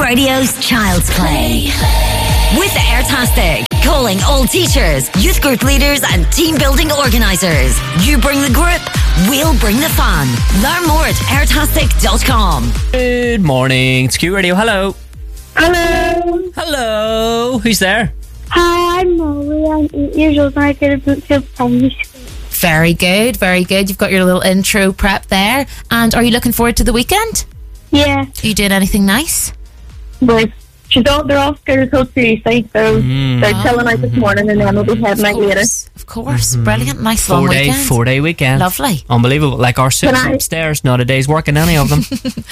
Radio's Child's Play. With Airtastic, calling all teachers, youth group leaders and team building organisers. You bring the group, we'll bring the fun. Learn more at airtastic.com. Good morning, it's Q Radio. Hello. Hello. Hello. Who's there? Hi, I'm Molly. I'm 8 years old and I go to Brookfield Primary School. Very good, very good. You've got your little intro prep there. And are you looking forward to the weekend? Yeah. Are you doing anything nice? But they're off school till Tuesday, so they're chilling out this morning and then we'll be heading out later. Of course. Brilliant. Nice long weekend. 4-day weekend. Lovely. Unbelievable. Like our sister upstairs, not a day's work in any of them.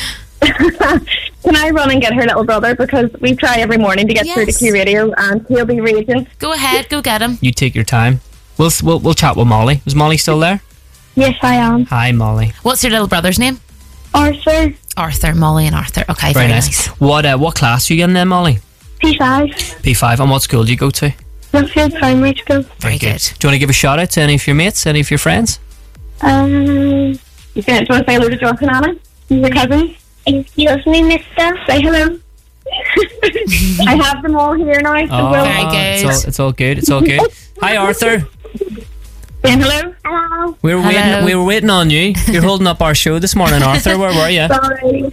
Can I run and get her little brother? Because we try every morning to get through to Q Radio and he'll be raging. Go ahead, go get him. You take your time. We'll chat with Molly. Is Molly still there? Yes, I am. Hi, Molly. What's your little brother's name? Arthur. Arthur, Molly and Arthur. Okay, very nice. What class are you in then, Molly? P5. P5. And what school do you go to? Brookfield Primary School. Very good. Do you want to give a shout out to any of your mates, any of your friends? Do you want to say hello to Josh and Anna? Your cousins? Excuse me, mister. Say hello. I have them all here now. So very good. It's all good. It's all good. Hi, Arthur. Saying hello. Hello. We were waiting on you. You're holding up our show this morning, Arthur. Where were you? Sorry.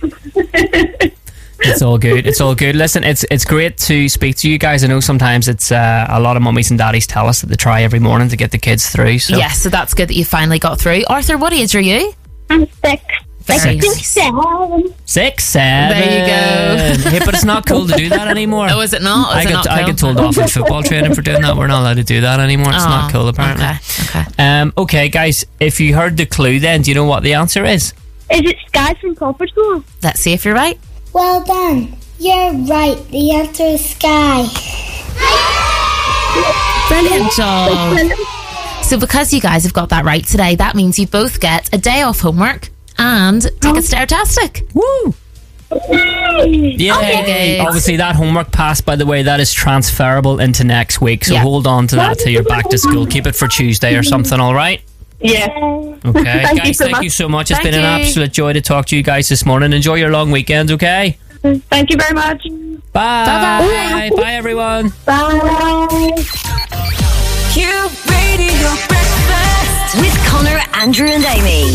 It's all good. It's all good. Listen, it's great to speak to you guys. I know sometimes it's a lot of mummies and daddies tell us that they try every morning to get the kids through. So. Yes, so that's good that you finally got through. Arthur, what age are you? I'm 6. Very nice. 6, 7. There you go. Hey, but it's not cool to do that anymore. Oh, is it not? I get told off in football training for doing that. We're not allowed to do that anymore. It's not cool, apparently. Okay. Okay, guys, if you heard the clue then, do you know what the answer is? Is it Sky from Crawford School? Let's see if you're right. Well done. You're right. The answer is Sky. Brilliant job. So because you guys have got that right today, that means you both get a day off homework and tickets to Airtastic. Woo! Yeah, obviously that homework pass, by the way, that is transferable into next week, so hold on to that till you're back to school. Keep it for Tuesday or something, alright? Yeah. Okay, guys, thank you so much. It's been an absolute joy to talk to you guys this morning. Enjoy your long weekend, okay? Thank you very much. Bye. Bye, everyone. Bye. Q Radio Breakfast with Connor, Andrew and Amy.